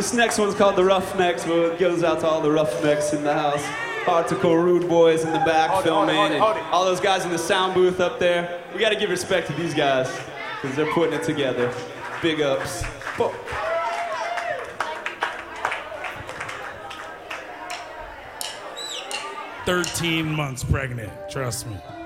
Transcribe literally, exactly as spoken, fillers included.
This next one's called The Roughnecks, but it goes out to all the roughnecks in the house. Hardcore rude boys in the back hold filming, it, hold it, hold it, and all those guys in the sound booth up there. We gotta give respect to these guys, because they're putting it together. Big ups. Whoa. thirteen months pregnant, trust me.